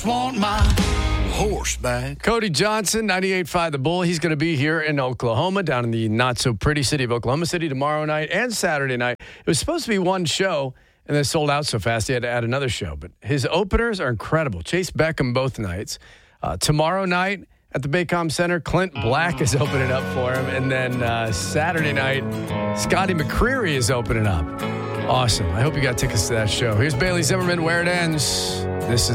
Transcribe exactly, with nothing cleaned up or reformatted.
just want my horse back. Cody Johnson, ninety-eight point five The Bull. He's going to be here in Oklahoma, down in the not-so-pretty city of Oklahoma City tomorrow night and Saturday night. It was supposed to be one show, and then sold out so fast he had to add another show. But his openers are incredible. Chase Beckham both nights. Uh, tomorrow night at the Baycom Center, Clint Black is opening up for him. And then uh, Saturday night, Scotty McCreery is opening up. Awesome. I hope you got tickets to that show. Here's Bailey Zimmerman, Where It Ends. This is